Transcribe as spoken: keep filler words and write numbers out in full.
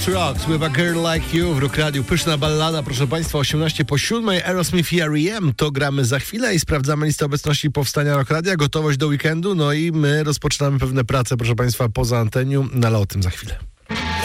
Rocks with a Girl Like You w Rock Radiu. Pyszna ballada, proszę Państwa, osiemnaście po siódmej. Aerosmith i R E M. To gramy za chwilę i sprawdzamy listę obecności powstania Rock Radia, gotowość do weekendu, no i my rozpoczynamy pewne prace, proszę Państwa, poza antenią, no ale o tym za chwilę.